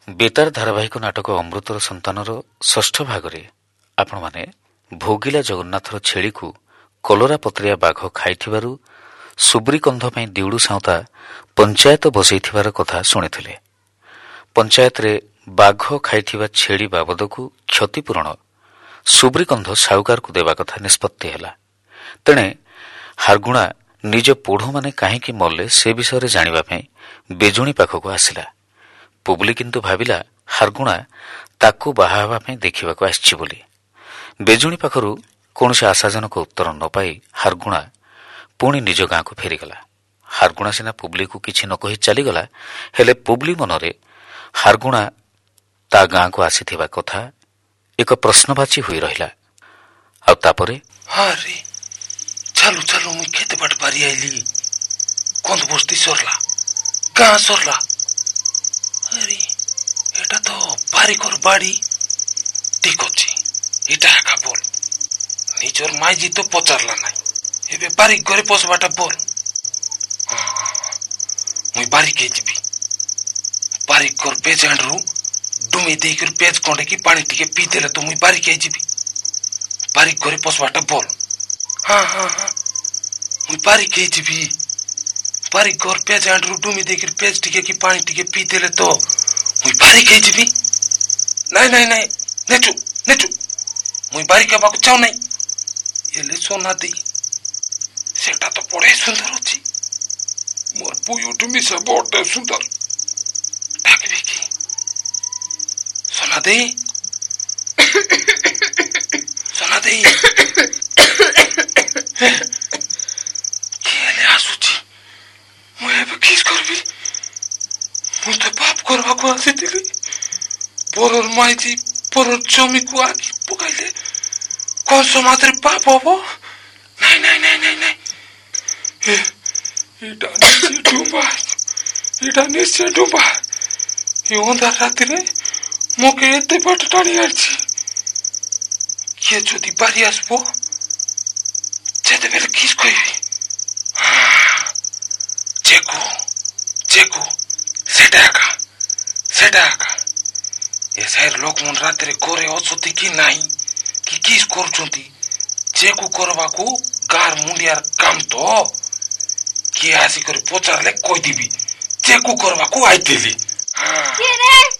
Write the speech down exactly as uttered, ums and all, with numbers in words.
ବେତାର ଧାରାବାହିକ ନାଟକ ଅମୃତର ସନ୍ତାନର ଷଷ୍ଠ ଭାଗରେ ଆପଣମାନେ ଭୋଗିଲା ଜଗନ୍ନାଥର ଛେଳିକୁ କଲରାପତ୍ରିଆ ବାଘ ଖାଇଥିବାରୁ ସୁବ୍ରିକନ୍ଧ ପାଇଁ ଦିଉଡୁ ସାଉତା ପଞ୍ଚାୟତ ବସାଇଥିବାର କଥା ଶୁଣିଥିଲେ। ପଞ୍ଚାୟତରେ ବାଘ ଖାଇଥିବା ଛେଳି ବାବଦକୁ କ୍ଷତିପୂରଣ ସୁବ୍ରିକନ୍ଧ ସାହୁକାରକୁ ଦେବା କଥା ନିଷ୍ପତ୍ତି ହେଲା। ତେଣେ ହାରଗୁଣା ନିଜ ପୋଢ଼ମାନେ କାହିଁକି ମଲେ ସେ ବିଷୟରେ ଜାଣିବା ପାଇଁ ବେଜୁଣୀ ପାଖକୁ ଆସିଲା। ପୁବୁଲି କିନ୍ତୁ ଭାବିଲା ହାରଗୁଣା ତାକୁ ବାହା ହେବା ପାଇଁ ଦେଖିବାକୁ ଆସିଛି ବୋଲି। ବେଜୁଣୀ ପାଖରୁ କୌଣସି ଆଶାଜନକ ଉତ୍ତର ନ ପାଇ ହାରଗୁଣା ପୁଣି ନିଜ ଗାଁକୁ ଫେରିଗଲା। ହାରଗୁଣା ସିନା ପୁବୁଲିକୁ କିଛି ନ କହି ଚାଲିଗଲା, ହେଲେ ପୁବୁଲି ମନରେ ହାରଗୁଣା ତା ଗାଁକୁ ଆସିଥିବା କଥା ଏକ ପ୍ରଶ୍ନବାଚୀ ହୋଇ ରହିଲା। ଆଉ ତାପରେ ଆରେ ଚାଲୁ ଚାଲୁ ମୁଇଁ କେତେ ବାଟ ପାରି ଆଇଲି। କନ୍ଦ ବସ୍ତି ସରଲା, ଗାଁ ସରଲା। ଆରେ এটা তো বারিকর বাড়ি। ঠিক ଅଛି, এটা একা বল। নিজর মাইজি তো পচারলা নাই, এবে বারিক ঘরে পশবাটা বল। মুই বারিকে ଯିବି। বারিক ঘর পেজ আন্ডরু ডুমি ଦେଇକରି পেজ কଣ୍ଡে কি পানি টিকে পি দেলে তো মুই বারিকে ଯିବି। বারিক ঘরে পশবাটা বল। হ্যাঁ হ্যাঁ হ্যাঁ মুই বারিকে ଯିବି। বারিক ঘর পেজ আন্ডরু ডুমি ଦେଇକରି পেজ টিকে কি পানি টিকে পি দেলে তো মুই বারিক ଯିବି। ନାଇଁ ନାଇଁ ନାଇଁ ନେଚୁ ନେଚୁ ମୁଇଁ ବାରିକ ହେବାକୁ ଚାହୁଁ ନାହିଁ। ହେଲେ সোনা ଦେଇ ସେଟା ତ ବଢେ ସୁନ୍ଦର ଅଛି। ମୋର ପୁୟୁଟି ମିଶା ବଡେ ସୁନ୍ଦର। ଡାକିବି କି সোনা ଦେଇ? সোনা ଦେଇ କିଏ ଆସୁଛି? ମୁଁ ଏବେ କିସ୍ କରିବି? ମୁଁ ତ ପାପ କରିବାକୁ ଆସିଥିଲି। পরর মাইজি পরর জমিକୁ আঁকি পকাইলে কোন সমাজের পাপ হব? নাই নাই নাই নাই নাই এটা নিশ্চয় ডুবা, এটা নিশ্চয় ডুবা। এই অন্ধার রাত্রে মোকে এতে বাট টানি আনছি। কিয়ে যদি বাড়ি আসবো যেতেবেলে কিস কইবি? চেকু চেকু সেটা একা সেটা একা। ଏ ସାହିର ଲୋକମାନେ ରାତିରେ ଘରେ ଅଛନ୍ତି କି ନାହିଁ, କି କିସ୍ କରୁଛନ୍ତି ଚେକୁ କରିବାକୁ ଗାଁର ମୁଣ୍ଡିଆର କାମ ତ। କିଏ ଆସିକରି ପଚାରିଲେ କହିଦେବି ଚେକୁ କରିବାକୁ ଆଇଥିଲି।